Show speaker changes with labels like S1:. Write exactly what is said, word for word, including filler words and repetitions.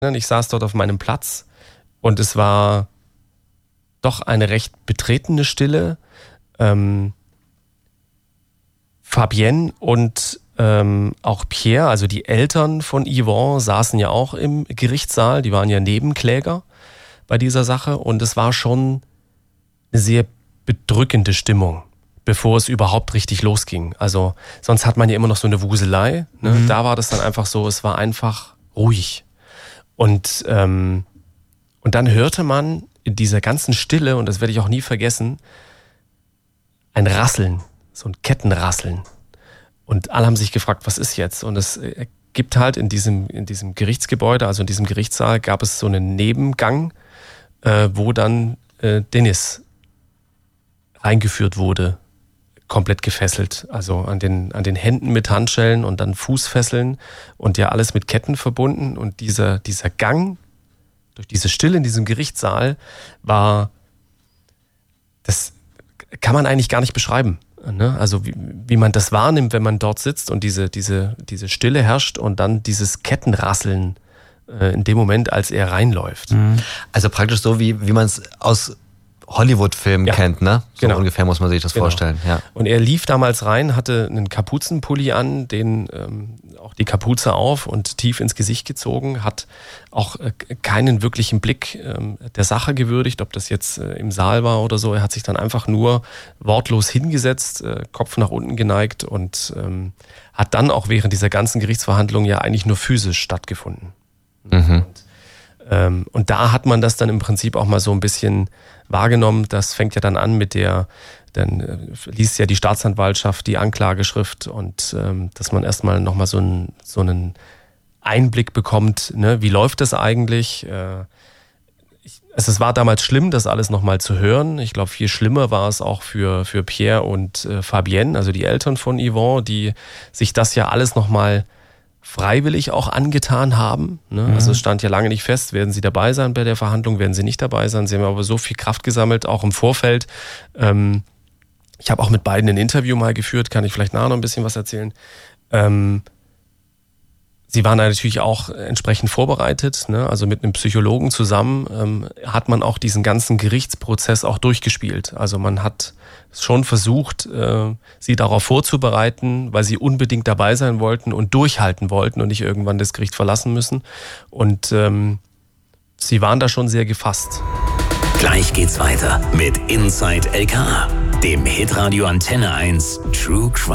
S1: Ich saß dort auf meinem Platz und es war doch eine recht betretene Stille. Ähm, Fabienne und ähm, auch Pierre, also die Eltern von Yvonne, saßen ja auch im Gerichtssaal. Die waren ja Nebenkläger bei dieser Sache und es war schon eine sehr bedrückende Stimmung, bevor es überhaupt richtig losging. Also sonst hat man ja immer noch so eine Wuselei. Ne? Mhm. Da war das dann einfach so, es war einfach ruhig. Und, ähm, und dann hörte man in dieser ganzen Stille, und das werde ich auch nie vergessen, ein Rasseln, so ein Kettenrasseln. Und alle haben sich gefragt, was ist jetzt? Und es gibt halt in diesem, in diesem Gerichtsgebäude, also in diesem Gerichtssaal, gab es so einen Nebengang, äh, wo dann äh, Dennis reingeführt wurde, komplett gefesselt. Also an den, an den Händen mit Handschellen und dann Fußfesseln und ja alles mit Ketten verbunden. Und dieser, dieser Gang durch diese Stille in diesem Gerichtssaal war, das kann man eigentlich gar nicht beschreiben. Ne? Also wie, wie man das wahrnimmt, wenn man dort sitzt und diese, diese, diese Stille herrscht und dann dieses Kettenrasseln äh, in dem Moment, als er reinläuft.
S2: Also praktisch so, wie, wie man es aus Hollywood-Filmen ja, kennt, ne? So genau. Ungefähr muss man sich das genau. vorstellen. Ja.
S1: Und er lief damals rein, hatte einen Kapuzenpulli an, den ähm, auch die Kapuze auf und tief ins Gesicht gezogen, hat auch äh, keinen wirklichen Blick ähm, der Sache gewürdigt, ob das jetzt äh, im Saal war oder so. Er hat sich dann einfach nur wortlos hingesetzt, äh, Kopf nach unten geneigt und ähm, hat dann auch während dieser ganzen Gerichtsverhandlung ja eigentlich nur physisch stattgefunden. Mhm. Und, ähm, und da hat man das dann im Prinzip auch mal so ein bisschen wahrgenommen. Das fängt ja dann an mit der, dann äh, liest ja die Staatsanwaltschaft die Anklageschrift und ähm, dass man erstmal nochmal so, ein, so einen Einblick bekommt, ne? Wie läuft das eigentlich? Äh, ich, also es war damals schlimm, das alles nochmal zu hören. Ich glaube, viel schlimmer war es auch für, für Pierre und äh, Fabienne, also die Eltern von Yvonne, die sich das ja alles nochmal freiwillig auch angetan haben. Ne? Mhm. Also es stand ja lange nicht fest, werden sie dabei sein bei der Verhandlung, werden sie nicht dabei sein. Sie haben aber so viel Kraft gesammelt, auch im Vorfeld. Ähm, ich habe auch mit beiden ein Interview mal geführt, kann ich vielleicht nachher noch ein bisschen was erzählen. Ähm, sie waren natürlich auch entsprechend vorbereitet, ne? Also mit einem Psychologen zusammen ähm, hat man auch diesen ganzen Gerichtsprozess auch durchgespielt. Also man hat schon versucht, äh, sie darauf vorzubereiten, weil sie unbedingt dabei sein wollten und durchhalten wollten und nicht irgendwann das Gericht verlassen müssen. Und ähm, sie waren da schon sehr gefasst.
S3: Gleich geht's weiter mit Inside L K A, dem Hitradio Antenne eins True Crime.